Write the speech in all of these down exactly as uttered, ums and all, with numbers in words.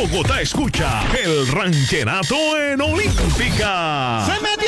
Bogotá escucha el ranchenato en Olímpica. ¡Se metió!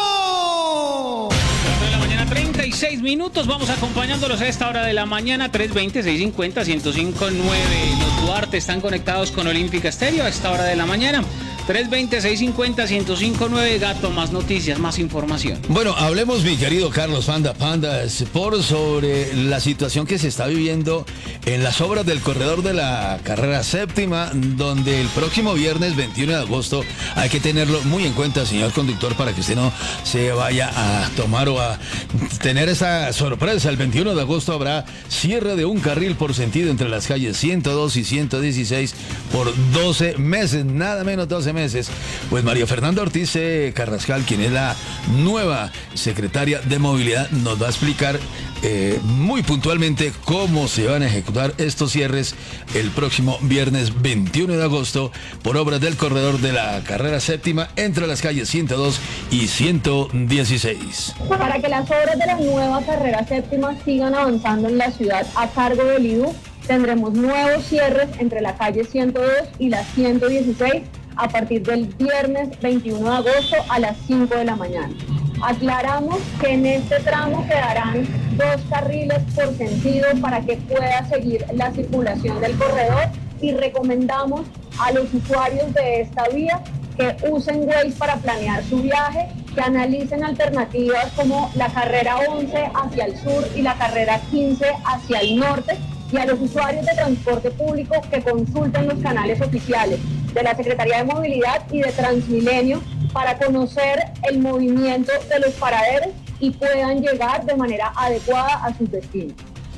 treinta y seis minutos, vamos acompañándolos a esta hora de la mañana, tres veinte, seiscientos cincuenta, ciento cinco punto nueve. Los Duarte están conectados con Olímpica Estéreo a esta hora de la mañana. tres veinte, seiscientos cincuenta, ciento cinco punto nueve. Gato, más noticias, más información. Bueno, hablemos, mi querido Carlos Panda Pandas, por sobre la situación que se está viviendo en las obras del corredor de la carrera séptima, donde el próximo viernes veintiuno de agosto hay que tenerlo muy en cuenta, señor conductor, para que usted no se vaya a tomar o a tener esa sorpresa. El veintiuno de agosto habrá cierre de un carril por sentido entre las calles ciento dos y ciento dieciséis por doce meses, nada menos doce meses. Pues María Fernanda Ortiz eh, Carrascal, quien es la nueva secretaria de Movilidad, nos va a explicar eh, muy puntualmente cómo se van a ejecutar estos cierres el próximo viernes veintiuno de agosto por obras del corredor de la carrera séptima entre las calles ciento dos y ciento dieciséis. Para que las obras de la nueva carrera séptima sigan avanzando en la ciudad a cargo del I D U, tendremos nuevos cierres entre la calle ciento dos y la ciento dieciséis a partir del viernes veintiuno de agosto a las cinco de la mañana. Aclaramos que en este tramo quedarán dos carriles por sentido para que pueda seguir la circulación del corredor y recomendamos a los usuarios de esta vía que usen Waze para planear su viaje, que analicen alternativas como la carrera once hacia el sur y la carrera quince hacia el norte, y a los usuarios de transporte público que consulten los canales oficiales de la Secretaría de Movilidad y de Transmilenio para conocer el movimiento de los paraderos y puedan llegar de manera adecuada a sus destinos.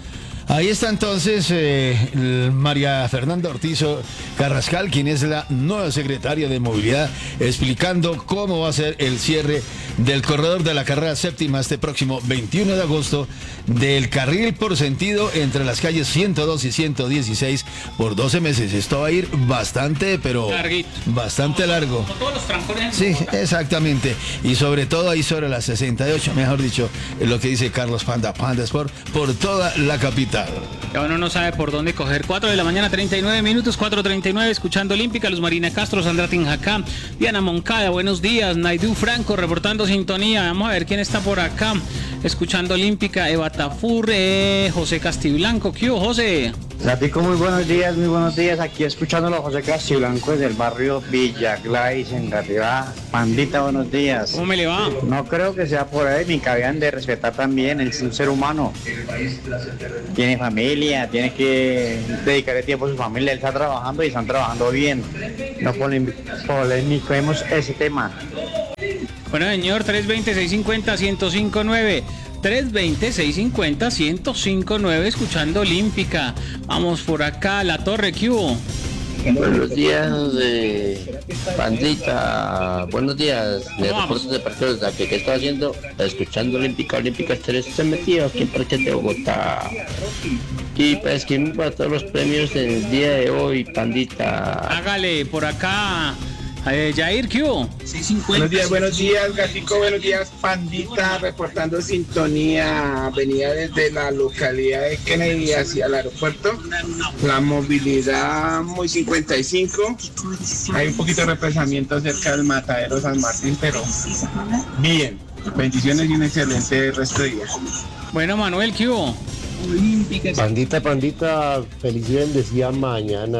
Ahí está entonces eh, María Fernanda Ortiz Carrascal, quien es la nueva secretaria de Movilidad, explicando cómo va a ser el cierre del corredor de la carrera séptima este próximo veintiuno de agosto, del carril por sentido entre las calles ciento dos y ciento dieciséis por doce meses. Esto va a ir bastante, pero Larguito. bastante largo. Con todos los trancones. Sí, exactamente. Y sobre todo ahí sobre las sesenta y ocho, mejor dicho, es lo que dice Carlos Panda Panda Sport, por toda la capital. Ya uno no sabe por dónde coger. cuatro de la mañana, treinta y nueve minutos, cuatro treinta y nueve, escuchando Olímpica. Luz Marina Castro, Sandra Tinjacá, Diana Moncada, buenos días. Naidu Franco, reportando sintonía. Vamos a ver quién está por acá, escuchando Olímpica. Eva Tafur, eh, José Castiblanco. ¿Qué hubo, José? Latico, muy buenos días, muy buenos días. Aquí escuchándolo a José Castiblanco desde el barrio Villa Glais, en realidad. Pandita, buenos días. ¿Cómo me le va? No creo que sea por ahí, ni que habían de respetar también. Él es un ser humano. Tiene familia, tiene que dedicarle tiempo a su familia. Él está trabajando y están trabajando bien. No polemiquemos ese tema. Bueno, señor, tres veinte, seiscientos cincuenta, ciento cinco punto nueve. tres veinte, seiscientos cincuenta, ciento cinco punto nueve, escuchando Olímpica. Vamos por acá, La Torre, ¿qué hubo? Buenos días, eh, Pandita. Buenos días, de reportes de partidos. ¿Qué, ¿Qué está haciendo? Escuchando Olímpica, Olímpica Estéreo. Se metió aquí en Parque de Bogotá. Y pues que para todos los premios del día de hoy, Pandita. Hágale, por acá. Eh, Jair, ¿qué hubo? Buenos días, buenos días, Gatico, buenos días, Pandita, reportando sintonía, venía desde la localidad de Kennedy hacia el aeropuerto, la movilidad muy cincuenta y cinco, hay un poquito de represamiento cerca del matadero San Martín, pero bien, bendiciones y un excelente resto de día. Bueno, Manuel, ¿qué hubo? Pandita, Pandita, feliz y bendecida mañana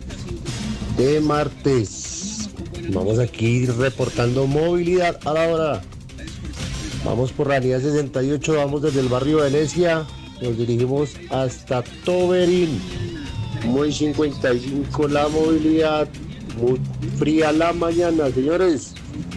de martes. Vamos aquí reportando movilidad a la hora. Vamos por la línea sesenta y ocho, vamos desde el barrio Venecia, nos dirigimos hasta Toberín. Muy cincuenta y cinco la movilidad, muy fría la mañana, señores.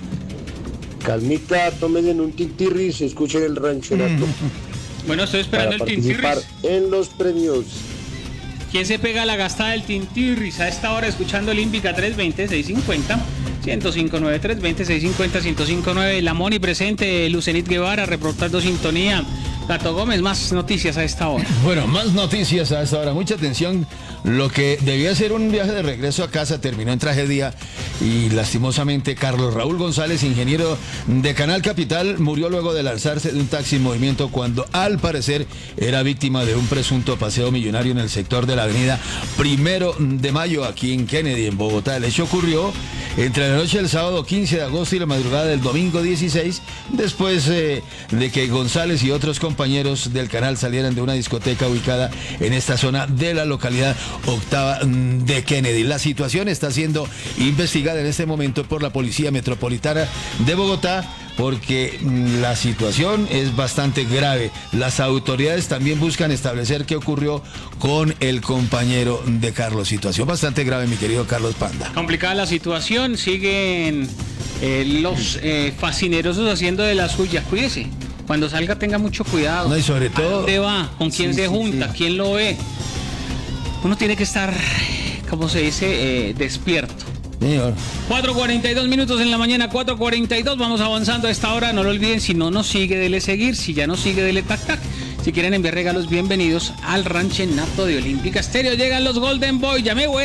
Calmita, tómense en un tintirris, escuchen el ranchenato. Bueno, estoy esperando para el participar tintirris en los premios. ¿Quién se pega la gastada del tintirris a esta hora escuchando Olímpica? Tres veinte, seiscientos cincuenta, ciento cinco punto nueve, tres veinte, seiscientos cincuenta, ciento cinco punto nueve. La Moni presente, Lucenit Guevara reportando sintonía. Gato Gómez, más noticias a esta hora. Bueno, más noticias a esta hora. Mucha atención. Lo que debía ser un viaje de regreso a casa terminó en tragedia y lastimosamente Carlos Raúl González, ingeniero de Canal Capital, murió luego de lanzarse de un taxi en movimiento cuando al parecer era víctima de un presunto paseo millonario en el sector de la avenida Primero de Mayo, aquí en Kennedy, en Bogotá. El hecho ocurrió entre la noche del sábado quince de agosto y la madrugada del domingo dieciséis, después eh, de que González y otros compañeros del canal salieran de una discoteca ubicada en esta zona de la localidad octava de Kennedy. La situación está siendo investigada en este momento por la Policía Metropolitana de Bogotá, porque la situación es bastante grave. Las autoridades también buscan establecer qué ocurrió con el compañero de Carlos. Situación bastante grave, mi querido Carlos Panda. Complicada la situación, siguen eh, los eh, fascinerosos haciendo de la suya. Cuídese, cuando salga tenga mucho cuidado. No, y sobre todo, ¿a dónde va? ¿Con quién sí, se sí, junta? sí. ¿Quién lo ve? Uno tiene que estar, ¿cómo se dice? Eh, despierto. Señor. cuatro cuarenta y dos minutos en la mañana, cuatro cuarenta y dos, vamos avanzando a esta hora, no lo olviden, si no nos sigue, dele seguir, si ya nos sigue, dele tac tac. Si quieren enviar regalos, bienvenidos al ranchenato de Olímpica Estéreo. Llegan los Golden Boy, ya me voy.